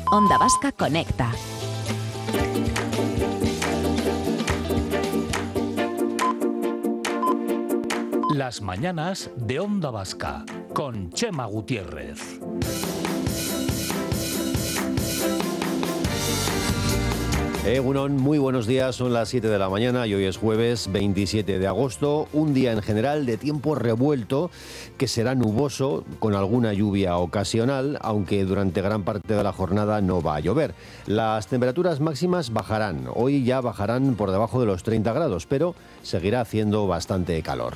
Onda Vasca Conecta. Las mañanas de Onda Vasca con Chema Gutiérrez. Egunon, muy buenos días, son las 7 de la mañana y hoy es jueves 27 de agosto, un día en general de tiempo revuelto que será nuboso con alguna lluvia ocasional, aunque durante gran parte de la jornada no va a llover. Las temperaturas máximas bajarán, hoy ya bajarán por debajo de los 30 grados, pero seguirá haciendo bastante calor.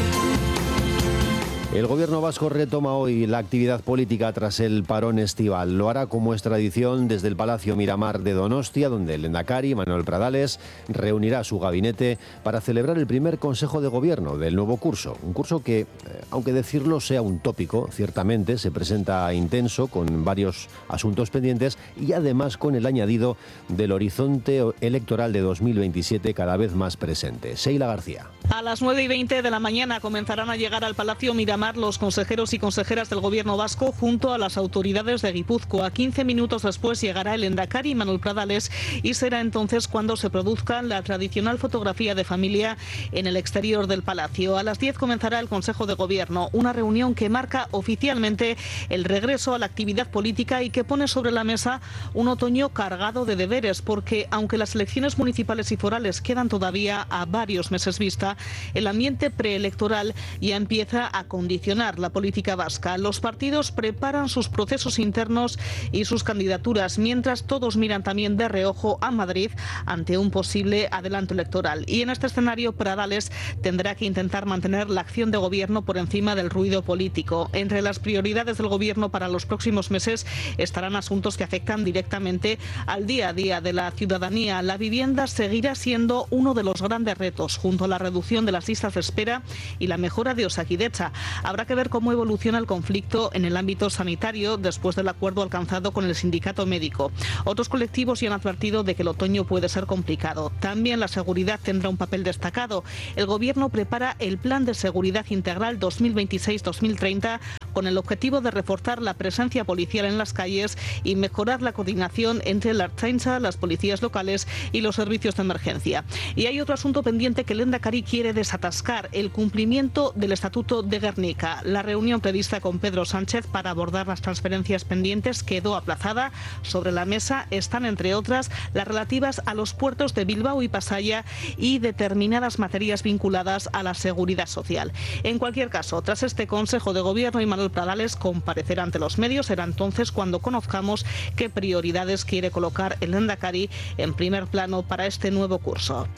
El gobierno vasco retoma hoy la actividad política tras el parón estival. Lo hará, como es tradición, desde el Palacio Miramar de Donostia, donde el lehendakari, Manuel Pradales, reunirá su gabinete para celebrar el primer Consejo de Gobierno del nuevo curso. Un curso que, aunque decirlo sea un tópico, ciertamente se presenta intenso, con varios asuntos pendientes y además con el añadido del horizonte electoral de 2027 cada vez más presente. Sheila García. A las 9:20 de la mañana comenzarán a llegar al Palacio Miramar los consejeros y consejeras del Gobierno vasco junto a las autoridades de Guipúzcoa. 15 minutos después llegará el lehendakari Manuel Pradales y será entonces cuando se produzca la tradicional fotografía de familia en el exterior del Palacio. A las 10 comenzará el Consejo de Gobierno, una reunión que marca oficialmente el regreso a la actividad política y que pone sobre la mesa un otoño cargado de deberes, porque aunque las elecciones municipales y forales quedan todavía a varios meses vista, el ambiente preelectoral ya empieza a condicionar la política vasca. Los partidos preparan sus procesos internos y sus candidaturas, mientras todos miran también de reojo a Madrid ante un posible adelanto electoral. Y en este escenario, Pradales tendrá que intentar mantener la acción de gobierno por encima del ruido político. Entre las prioridades del gobierno para los próximos meses estarán asuntos que afectan directamente al día a día de la ciudadanía. La vivienda seguirá siendo uno de los grandes retos, junto a la reducción de las listas de espera y la mejora de Osakidetza. Habrá que ver cómo evoluciona el conflicto en el ámbito sanitario después del acuerdo alcanzado con el sindicato médico. Otros colectivos ya han advertido de que el otoño puede ser complicado. También la seguridad tendrá un papel destacado. El gobierno prepara el Plan de Seguridad Integral 2026-2030 con el objetivo de reforzar la presencia policial en las calles y mejorar la coordinación entre la Ertzaintza, las policías locales y los servicios de emergencia. Y hay otro asunto pendiente que el lehendakari quiere desatascar: el cumplimiento del Estatuto de Gernika. La reunión prevista con Pedro Sánchez para abordar las transferencias pendientes quedó aplazada. Sobre la mesa están, entre otras, las relativas a los puertos de Bilbao y Pasaia y determinadas materias vinculadas a la seguridad social. En cualquier caso, tras este Consejo de Gobierno y Manuel Pradales comparecerá ante los medios, será entonces cuando conozcamos qué prioridades quiere colocar el lehendakari en primer plano para este nuevo curso.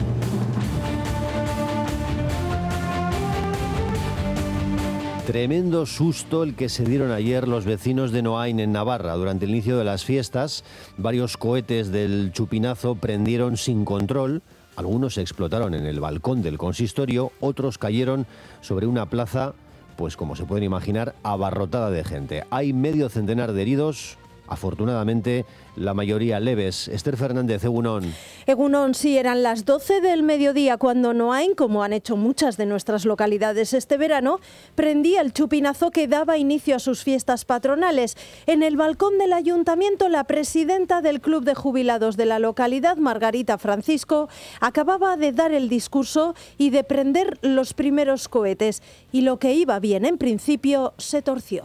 Tremendo susto el que se dieron ayer los vecinos de Noain, en Navarra. Durante el inicio de las fiestas, varios cohetes del chupinazo prendieron sin control. Algunos explotaron en el balcón del consistorio, otros cayeron sobre una plaza, pues como se pueden imaginar, abarrotada de gente. Hay medio centenar de heridos. Afortunadamente, la mayoría leves. Esther Fernández, Egunon. Egunon, sí, eran las 12 del mediodía cuando Noain, como han hecho muchas de nuestras localidades este verano, prendía el chupinazo que daba inicio a sus fiestas patronales. En el balcón del ayuntamiento, la presidenta del Club de Jubilados de la localidad, Margarita Francisco, acababa de dar el discurso y de prender los primeros cohetes. Y lo que iba bien en principio se torció.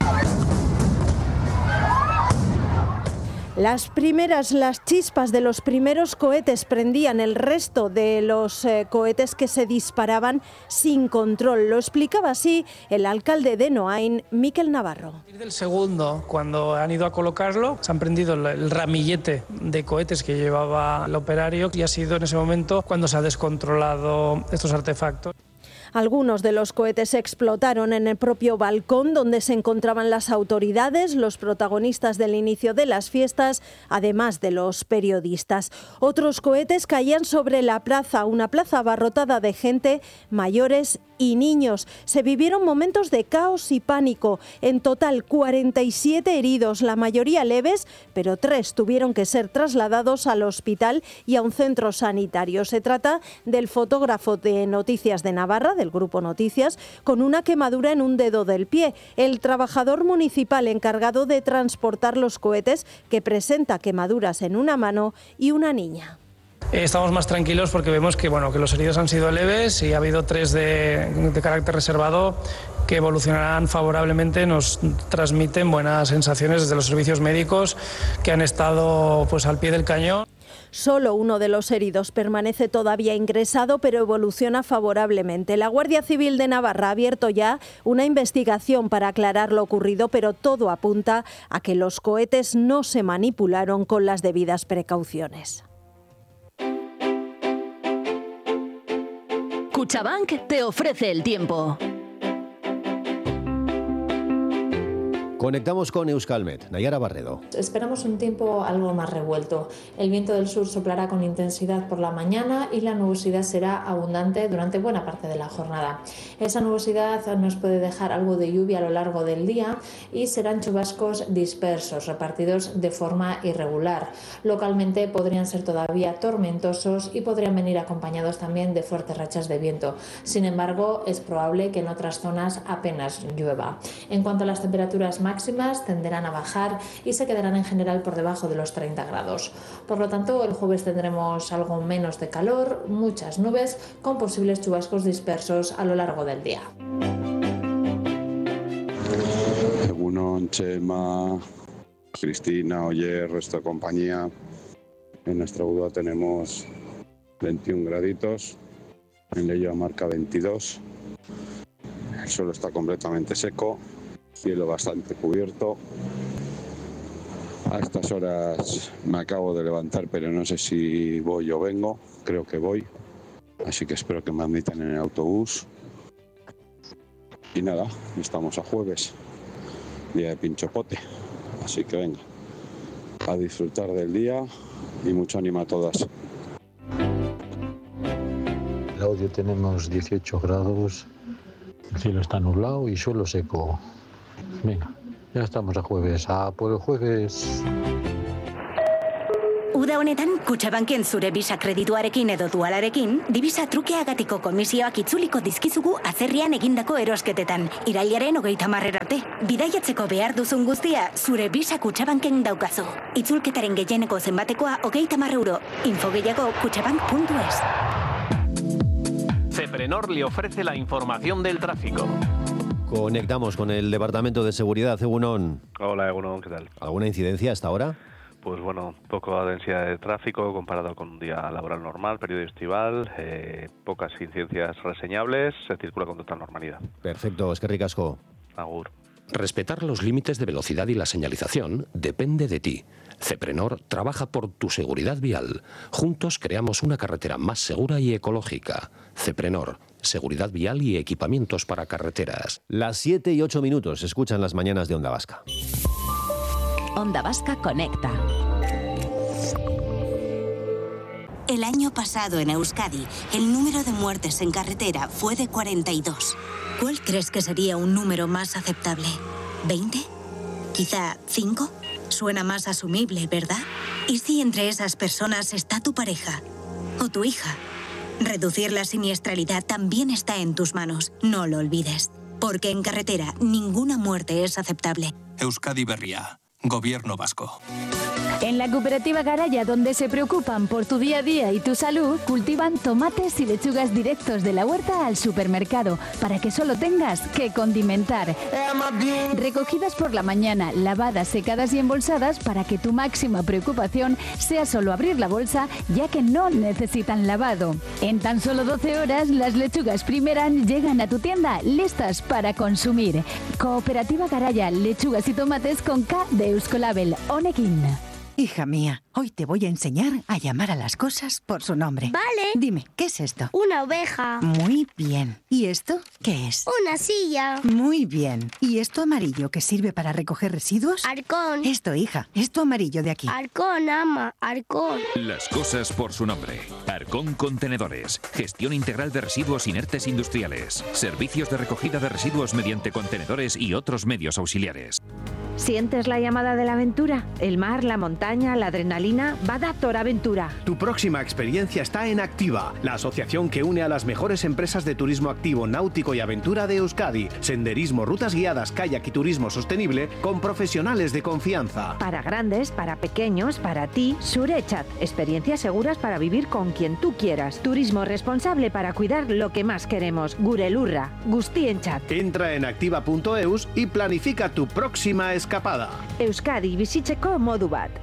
Las chispas de los primeros cohetes prendían el resto de los cohetes que se disparaban sin control. Lo explicaba así el alcalde de Noain, Miquel Navarro. Desde el segundo, cuando han ido a colocarlo, se han prendido el ramillete de cohetes que llevaba el operario y ha sido en ese momento cuando se ha descontrolado estos artefactos. Algunos de los cohetes explotaron en el propio balcón donde se encontraban las autoridades, los protagonistas del inicio de las fiestas, además de los periodistas. Otros cohetes caían sobre la plaza, una plaza abarrotada de gente, mayores y niños. Se vivieron momentos de caos y pánico. En total, 47 heridos, la mayoría leves, pero 3 tuvieron que ser trasladados al hospital y a un centro sanitario. Se trata del fotógrafo de Noticias de Navarra, del Grupo Noticias, con una quemadura en un dedo del pie. El trabajador municipal encargado de transportar los cohetes, que presenta quemaduras en una mano, y una niña. Estamos más tranquilos porque vemos que los heridos han sido leves y ha habido 3 de carácter reservado que evolucionarán favorablemente. Nos transmiten buenas sensaciones desde los servicios médicos que han estado al pie del cañón. Solo uno de los heridos permanece todavía ingresado, pero evoluciona favorablemente. La Guardia Civil de Navarra ha abierto ya una investigación para aclarar lo ocurrido, pero todo apunta a que los cohetes no se manipularon con las debidas precauciones. Cuchabank te ofrece el tiempo. Conectamos con Euskalmet. Nayara Barredo. Esperamos un tiempo algo más revuelto. El viento del sur soplará con intensidad por la mañana y la nubosidad será abundante durante buena parte de la jornada. Esa nubosidad nos puede dejar algo de lluvia a lo largo del día y serán chubascos dispersos, repartidos de forma irregular. Localmente podrían ser todavía tormentosos y podrían venir acompañados también de fuertes rachas de viento. Sin embargo, es probable que en otras zonas apenas llueva. En cuanto a las temperaturas máximas, tenderán a bajar y se quedarán en general por debajo de los 30 grados. Por lo tanto, el jueves tendremos algo menos de calor, muchas nubes con posibles chubascos dispersos a lo largo del día. Egunon, Chema, Cristina, Oyer, resto de compañía. En nuestra Udua tenemos 21 graditos, en Leioa marca 22. El suelo está completamente seco. Cielo bastante cubierto. A estas horas me acabo de levantar, pero no sé si voy o vengo. Creo que voy, así que espero que me admitan en el autobús. Y nada, estamos a jueves, día de pinchopote, así que venga, a disfrutar del día y mucho ánimo a todas. En Laudio tenemos 18 grados, el cielo está nublado y suelo seco. Venga, ya estamos a jueves. A por el jueves. Uda honetan, Kutxabanken zure Visa kredituarekin edo dualarekin, Divisa trukeagatiko komisioak itzuliko dizkizugu atzerrian egindako erosketetan. Irailaren 30 arte. Bidaiatzeko behar duzun guztia, zure Visa Kutxabanken daukazu. Itzulketaren gehieneko zenbatekoa 30 euro. Info gehiago kutxabank.es. Ceprenor le ofrece la información del tráfico. Conectamos con el Departamento de Seguridad. Egunon. Hola, Egunon, ¿qué tal? ¿Alguna incidencia hasta ahora? Pues poca densidad de tráfico comparado con un día laboral normal, periodo estival, pocas incidencias reseñables, se circula con total normalidad. Perfecto, eskerrik asko. Agur. Respetar los límites de velocidad y la señalización depende de ti. Ceprenor trabaja por tu seguridad vial. Juntos creamos una carretera más segura y ecológica. Ceprenor, seguridad vial y equipamientos para carreteras. Las 7 y 8 minutos, escuchan las mañanas de Onda Vasca. Onda Vasca conecta. El año pasado en Euskadi, el número de muertes en carretera fue de 42. ¿Cuál crees que sería un número más aceptable? ¿20? ¿Quizá 5? Suena más asumible, ¿verdad? ¿Y si entre esas personas está tu pareja o tu hija? Reducir la siniestralidad también está en tus manos. No lo olvides. Porque en carretera ninguna muerte es aceptable. Euskadi Berria, Gobierno Vasco. En la cooperativa Garaya, donde se preocupan por tu día a día y tu salud, cultivan tomates y lechugas directos de la huerta al supermercado, para que solo tengas que condimentar. Recogidas por la mañana, lavadas, secadas y embolsadas, para que tu máxima preocupación sea solo abrir la bolsa, ya que no necesitan lavado. En tan solo 12 horas, las lechugas Primeran llegan a tu tienda listas para consumir. Cooperativa Garaya, lechugas y tomates con K de Euskolabel, Honekin. Hija mía, hoy te voy a enseñar a llamar a las cosas por su nombre. Vale. Dime, ¿qué es esto? Una oveja. Muy bien. ¿Y esto qué es? Una silla. Muy bien. ¿Y esto amarillo que sirve para recoger residuos? Arcón. Esto, hija, esto amarillo de aquí. Arcón, ama, Arcón. Las cosas por su nombre. Arcón Contenedores. Gestión integral de residuos inertes industriales. Servicios de recogida de residuos mediante contenedores y otros medios auxiliares. ¿Sientes la llamada de la aventura? El mar, la montaña, la adrenalina. Bada Toraventura. Tu próxima experiencia está en Activa, la asociación que une a las mejores empresas de turismo activo, náutico y aventura de Euskadi. Senderismo, rutas guiadas, kayak y turismo sostenible con profesionales de confianza. Para grandes, para pequeños, para ti, Surechat. Experiencias seguras para vivir con quien tú quieras. Turismo responsable para cuidar lo que más queremos. Gurelurra. Guztienchat. Entra en activa.eus y planifica tu próxima escapada. Euskadi bizitzeko modu bat.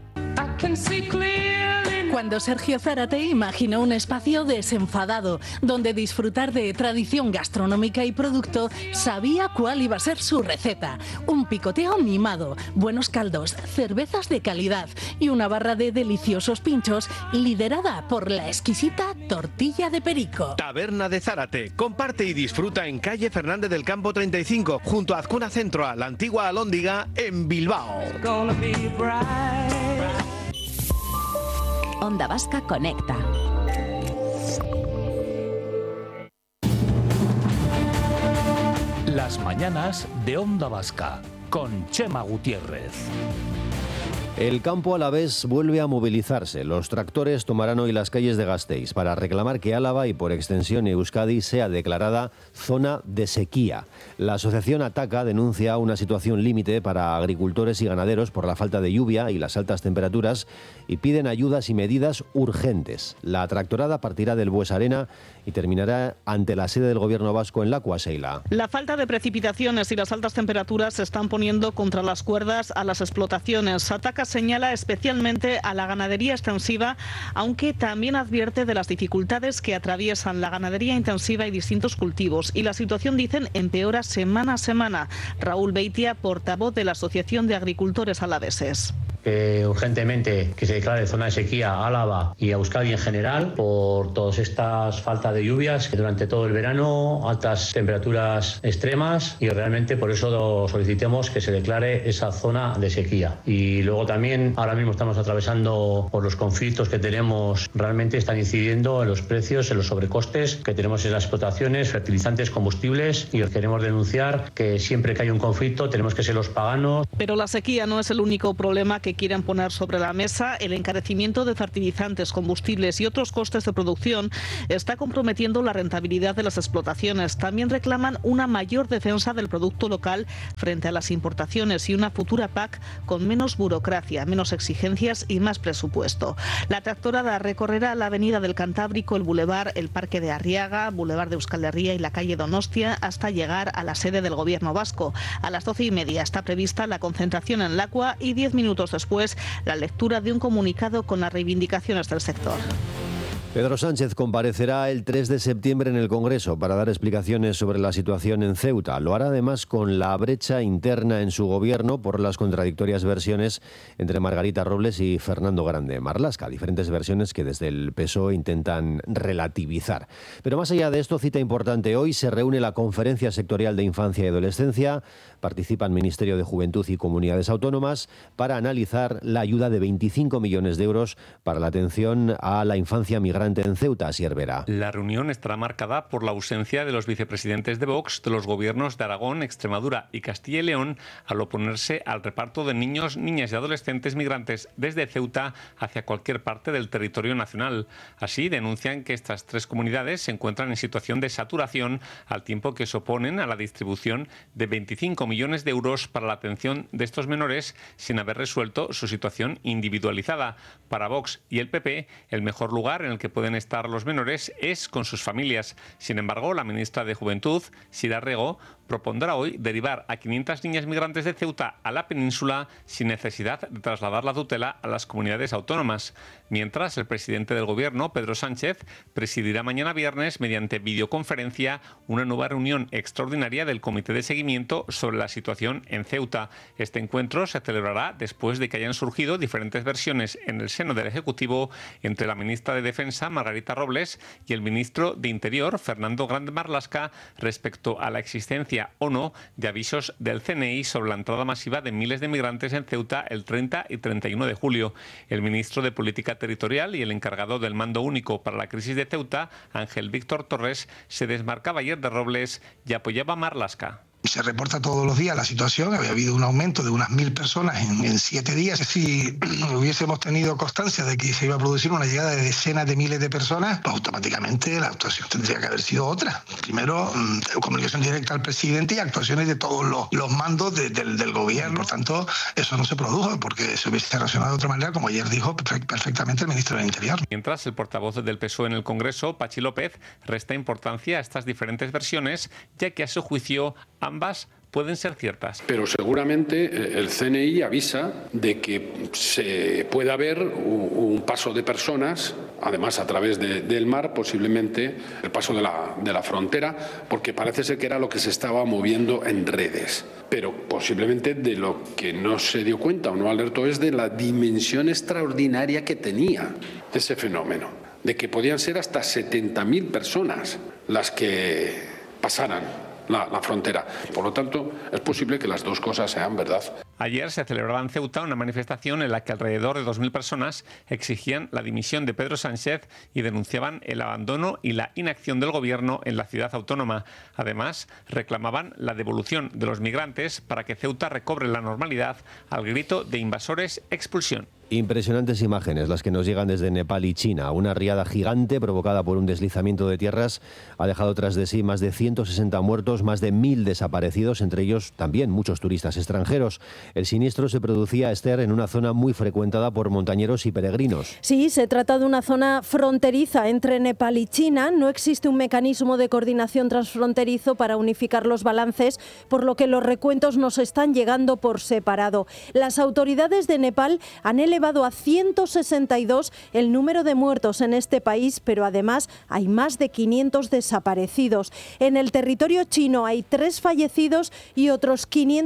Cuando Sergio Zárate imaginó un espacio desenfadado, donde disfrutar de tradición gastronómica y producto, sabía cuál iba a ser su receta. Un picoteo mimado, buenos caldos, cervezas de calidad y una barra de deliciosos pinchos liderada por la exquisita tortilla de perico. Taberna de Zárate. Comparte y disfruta en calle Fernández del Campo 35, junto a Azcuna Centro, a la antigua Alhóndiga, en Bilbao. Onda Vasca Conecta. Las mañanas de Onda Vasca con Chema Gutiérrez. El campo alavés vuelve a movilizarse. Los tractores tomarán hoy las calles de Gasteiz para reclamar que Álava y por extensión Euskadi sea declarada zona de sequía. La asociación Ataca denuncia una situación límite para agricultores y ganaderos por la falta de lluvia y las altas temperaturas y piden ayudas y medidas urgentes. La tractorada partirá del Bues Arena y terminará ante la sede del Gobierno vasco en Lakua, Seila. La falta de precipitaciones y las altas temperaturas se están poniendo contra las cuerdas a las explotaciones. Ataca señala especialmente a la ganadería extensiva, aunque también advierte de las dificultades que atraviesan la ganadería intensiva y distintos cultivos. Y la situación, dicen, empeora semana a semana. Raúl Beitia, portavoz de la Asociación de Agricultores Alaveses. Urgentemente que se declare zona de sequía a Álava y a Euskadi en general por todas estas faltas de lluvias durante todo el verano, altas temperaturas extremas, y realmente por eso solicitemos que se declare esa zona de sequía. Y luego también ahora mismo estamos atravesando por los conflictos que tenemos, realmente están incidiendo en los precios, en los sobrecostes que tenemos en las explotaciones, fertilizantes, combustibles, y queremos denunciar que siempre que hay un conflicto tenemos que ser los paganos. Pero la sequía no es el único problema que quieren poner sobre la mesa. El encarecimiento de fertilizantes, combustibles y otros costes de producción está comprometiendo la rentabilidad de las explotaciones. También reclaman una mayor defensa del producto local frente a las importaciones y una futura PAC con menos burocracia, menos exigencias y más presupuesto. La tractorada recorrerá la avenida del Cantábrico, el Boulevard, el Parque de Arriaga, Boulevard de Euskal Herria y la calle Donostia hasta llegar a la sede del Gobierno vasco. A las 12:30 está prevista la concentración en Lakua y 10 minutos después la lectura de un comunicado con las reivindicaciones del sector. Pedro Sánchez comparecerá el 3 de septiembre en el Congreso para dar explicaciones sobre la situación en Ceuta. Lo hará además con la brecha interna en su gobierno por las contradictorias versiones entre Margarita Robles y Fernando Grande Marlaska, diferentes versiones que desde el PSOE intentan relativizar. Pero más allá de esto, cita importante, hoy se reúne la Conferencia Sectorial de Infancia y Adolescencia, participa el Ministerio de Juventud y Comunidades Autónomas para analizar la ayuda de 25 millones de euros para la atención a la infancia migrante en Ceuta, Siervera. La reunión estará marcada por la ausencia de los vicepresidentes de Vox de los gobiernos de Aragón, Extremadura y Castilla y León al oponerse al reparto de niños, niñas y adolescentes migrantes desde Ceuta hacia cualquier parte del territorio nacional. Así, denuncian que estas tres comunidades se encuentran en situación de saturación al tiempo que se oponen a la distribución de 25 millones de euros para la atención de estos menores sin haber resuelto su situación individualizada. Para Vox y el PP, el mejor lugar en el que pueden estar los menores es con sus familias. Sin embargo, la ministra de Juventud, Sira Rego, propondrá hoy derivar a 500 niñas migrantes de Ceuta a la península sin necesidad de trasladar la tutela a las comunidades autónomas. Mientras, el presidente del Gobierno, Pedro Sánchez, presidirá mañana viernes, mediante videoconferencia, una nueva reunión extraordinaria del Comité de Seguimiento sobre la situación en Ceuta. Este encuentro se celebrará después de que hayan surgido diferentes versiones en el seno del Ejecutivo entre la ministra de Defensa, Margarita Robles, y el ministro de Interior, Fernando Grande Marlaska, respecto a la existencia o no de avisos del CNI sobre la entrada masiva de miles de migrantes en Ceuta el 30 y 31 de julio. El ministro de Política Territorial y el encargado del mando único para la crisis de Ceuta, Ángel Víctor Torres, se desmarcaba ayer de Robles y apoyaba a Marlaska. Se reporta todos los días la situación, había habido un aumento de unas 1.000 personas en 7 días. Si hubiésemos tenido constancia de que se iba a producir una llegada de decenas de miles de personas, pues automáticamente la actuación tendría que haber sido otra. Primero, comunicación directa al presidente y actuaciones de todos los mandos del gobierno. Por tanto, eso no se produjo porque se hubiese reaccionado de otra manera, como ayer dijo perfectamente el ministro del Interior. Mientras, el portavoz del PSOE en el Congreso, Pachi López, resta importancia a estas diferentes versiones, ya que a su juicio ambas pueden ser ciertas. Pero seguramente el CNI avisa de que se puede haber un paso de personas, además a través del mar, posiblemente el paso de la frontera, porque parece ser que era lo que se estaba moviendo en redes. Pero posiblemente de lo que no se dio cuenta o no alertó es de la dimensión extraordinaria que tenía ese fenómeno, de que podían ser hasta 70.000 personas las que pasaran la frontera. Por lo tanto, es posible que las dos cosas sean verdad. Ayer se celebraba en Ceuta una manifestación en la que alrededor de 2.000 personas exigían la dimisión de Pedro Sánchez y denunciaban el abandono y la inacción del gobierno en la ciudad autónoma. Además, reclamaban la devolución de los migrantes para que Ceuta recobre la normalidad al grito de invasores, expulsión. Impresionantes imágenes las que nos llegan desde Nepal y China. Una riada gigante provocada por un deslizamiento de tierras ha dejado tras de sí más de 160 muertos, más de 1.000 desaparecidos, entre ellos también muchos turistas extranjeros. El siniestro se producía, Esther, en una zona muy frecuentada por montañeros y peregrinos. Sí, se trata de una zona fronteriza entre Nepal y China. No existe un mecanismo de coordinación transfronterizo para unificar los balances, por lo que los recuentos nos están llegando por separado. Las autoridades de Nepal han elevado a 162 el número de muertos en este país, pero además hay más de 500 desaparecidos. En el territorio chino hay 3 fallecidos y otros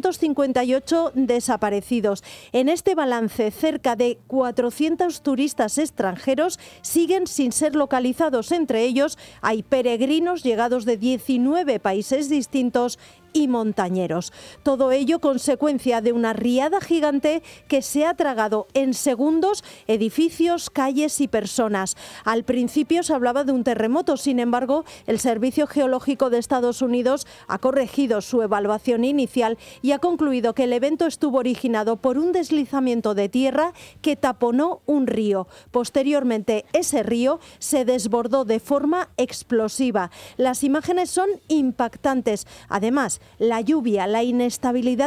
558 desaparecidos. En este balance, cerca de 400 turistas extranjeros siguen sin ser localizados. Entre ellos hay peregrinos llegados de 19 países distintos y montañeros. Todo ello consecuencia de una riada gigante que se ha tragado en segundos edificios, calles y personas. Al principio se hablaba de un terremoto, sin embargo, el Servicio Geológico de Estados Unidos ha corregido su evaluación inicial y ha concluido que el evento estuvo originado por un deslizamiento de tierra que taponó un río. Posteriormente, ese río se desbordó de forma explosiva. Las imágenes son impactantes. Además, la lluvia, la inestabilidad